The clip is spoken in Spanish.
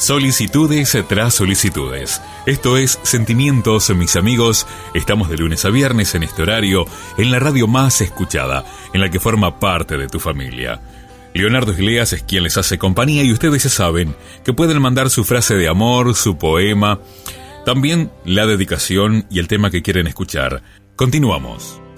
Solicitudes tras solicitudes. Esto es Sentimientos, mis amigos. Estamos de lunes a viernes en este horario, en la radio más escuchada, en la que forma parte de tu familia. Leonardo Iglesias es quien les hace compañía y ustedes ya saben que pueden mandar su frase de amor, su poema, también la dedicación y el tema que quieren escuchar. Continuamos.